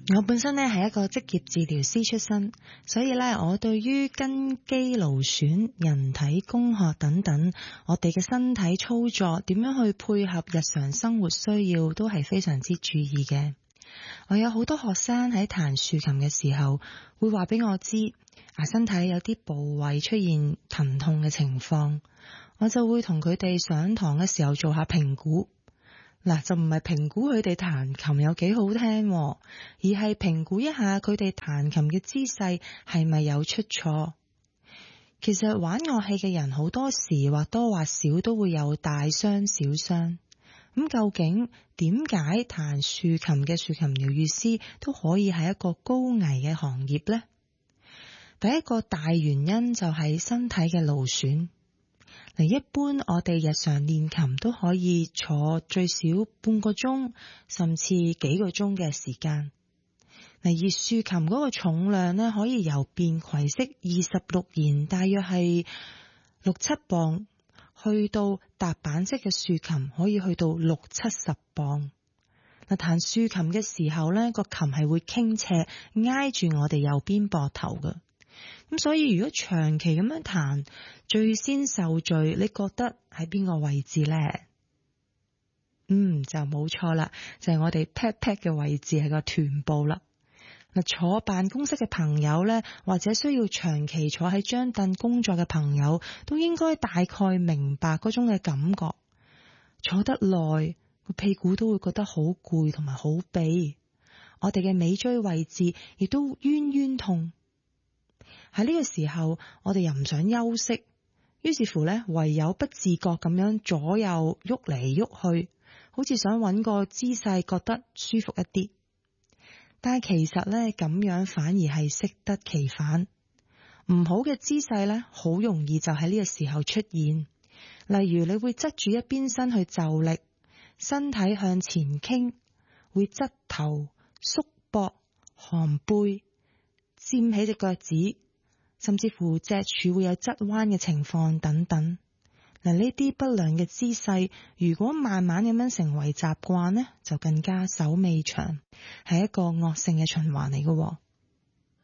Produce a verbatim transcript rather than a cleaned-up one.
我本身呢係一個職業治療師出身，所以呢，我對於筋肌勞損、人體工學等等，我哋嘅身體操作點樣去配合日常生活需要，都係非常之注意嘅。我有好多學生喺彈豎琴嘅時候，會話俾我知啊，身體有啲部位出現疼痛嘅情況，我就會同佢哋上堂嘅時候做下評估。嗱，就唔係評估佢哋彈琴有幾好聽，而係評估一下佢哋彈琴嘅姿勢係咪有出錯。其實玩樂器嘅人好多時或多或少都會有大傷小傷。咁究竟點解彈豎琴嘅豎琴療癒師都可以係一個高危嘅行業呢？第一個大原因就係身體嘅勞損。嗱，一般我哋日常練琴都可以坐最少半個鐘，甚至幾個鐘嘅時間。嗱，而豎琴嗰個重量呢，可以由便攜式二十六弦，大約係六七磅，去到踏板式嘅豎琴可以去到六七十磅。嗱，彈豎琴嘅時候呢，個琴係會傾斜挨住我哋右邊膊頭嘅。咁所以如果長期咁樣彈，最先受罪，你覺得喺邊個位置呢？嗯，就冇錯啦，就係、是、我哋 pat pat 嘅位置，係個臀部啦。嗱，坐辦公室嘅朋友呢，或者需要長期坐喺張凳工作嘅朋友，都應該大概明白嗰種嘅感覺。坐得耐，個屁股都會覺得好攰同埋好痹，我哋嘅尾椎位置亦都冤冤痛。喺呢個時候，我哋又唔想休息，於是乎呢，唯有不自覺咁樣左右喐嚟喐去，好似想揾個姿勢覺得舒服一啲。但係其實呢，咁樣反而係適得其反。唔好嘅姿勢呢，好容易就喺呢個時候出現。例如你會側住一邊身去就力，身體向前傾，會側頭、縮膊、寒背、尖起隻腳趾，甚至乎脊柱會有側彎嘅情況等等。嗱，呢啲不良嘅姿勢，如果慢慢咁樣成為習慣呢，就更加手尾長，係一個惡性嘅循環嚟嘅。